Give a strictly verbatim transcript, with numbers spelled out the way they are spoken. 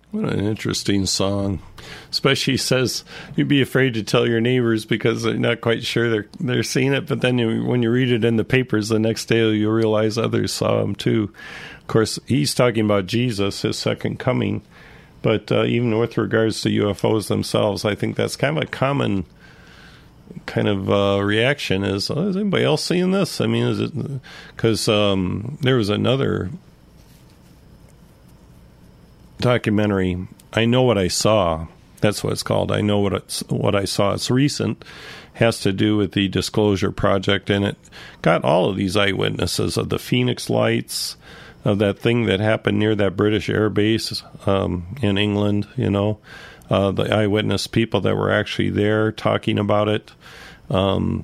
What an interesting song. Especially, he says you'd be afraid to tell your neighbors because they're not quite sure they're they're seeing it. But then you, when you read it in the papers the next day, you'll realize others saw him too. Of course, he's talking about Jesus, his second coming. But uh, even with regards to U F Os themselves, I think that's kind of a common kind of uh, reaction is, oh, is anybody else seeing this? I mean, is it because um, there was another documentary, I Know What I Saw. That's what it's called. I Know What it's, what I Saw. It's recent. Has to do with the Disclosure Project, and it got all of these eyewitnesses of the Phoenix Lights, of that thing that happened near that British air base um, in England, you know, uh, the eyewitness people that were actually there talking about it. Um,